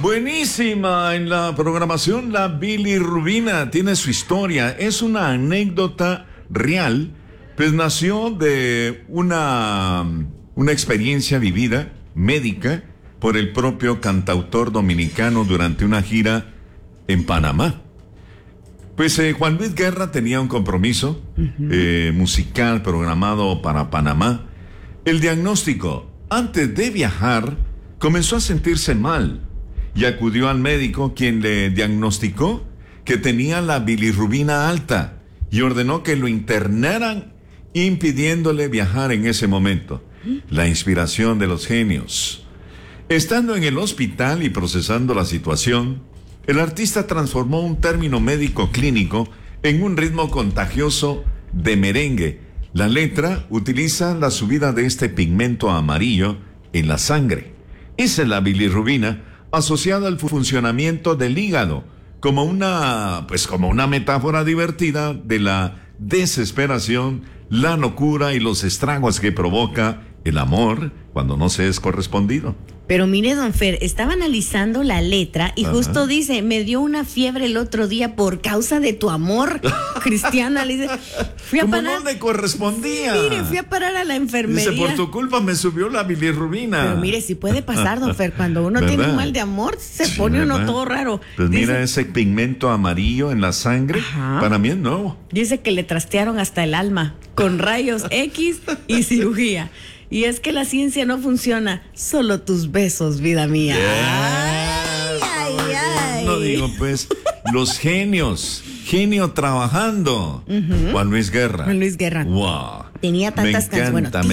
Buenísima en la programación, la bilirrubina tiene su historia, es una anécdota real, pues nació de una experiencia vivida, médica, por el propio cantautor dominicano durante una gira en Panamá. Pues Juan Luis Guerra tenía un compromiso musical programado para Panamá. El diagnóstico, antes de viajar, comenzó a sentirse mal y acudió al médico, quien le diagnosticó que tenía la bilirrubina alta y ordenó que lo internaran, impidiéndole viajar en ese momento. La inspiración de los genios. Estando en el hospital y procesando la situación, el artista transformó un término médico clínico en un ritmo contagioso de merengue. La letra utiliza la subida de este pigmento amarillo en la sangre. Esa es la bilirrubina, asociada al funcionamiento del hígado, como una metáfora divertida de la desesperación, la locura y los estragos que provoca el amor cuando no se es correspondido. Pero mire, don Fer, estaba analizando la letra y justo dice, me dio una fiebre el otro día por causa de tu amor, Cristiana. Le dice, fui a como parar. no le correspondía. Sí, mire, fui a parar a la enfermería. Dice, por tu culpa me subió la bilirrubina. Pero mire, sí puede pasar, don Fer, cuando uno ¿verdad? tiene un mal de amor, se Sí, pone uno ¿verdad? todo raro. Pues Dice, mira ese pigmento amarillo en la sangre. Ajá. Para mí es nuevo. dice que le trastearon hasta el alma, con rayos X y cirugía. Y es que la ciencia no funciona, solo tus besos, vida mía. Ay, ay, ay. No digo, pues, los genios. Genio trabajando. Juan Luis Guerra. Juan Luis Guerra. Wow. Tenía tantas canciones. Me encanta. Bueno,